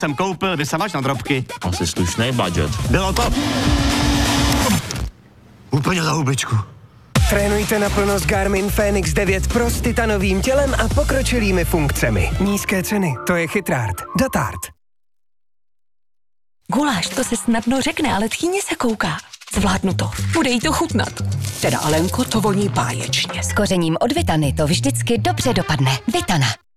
jsem koupil vysavač na drobky. Asi slušný budget. Bylo to úplně za hubičku. Trénujte naplno s Garmin Fenix 9 Pro s titanovým tělem a pokročilými funkcemi. Nízké ceny, to je Chytrart. Datart. Guláš, to se snadno řekne, ale tchýně se kouká. Zvládnu to. Bude jí to chutnat. Teda Alenko, to voní báječně. S kořením od Vitany to vždycky dobře dopadne. Vitana.